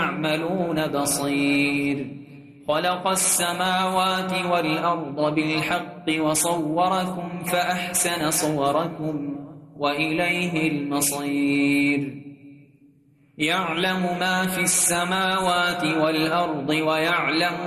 تعملون بصير خلق السماوات والأرض بالحق وصوركم فأحسن صوركم وإليه المصير يعلم ما في السماوات والأرض ويعلم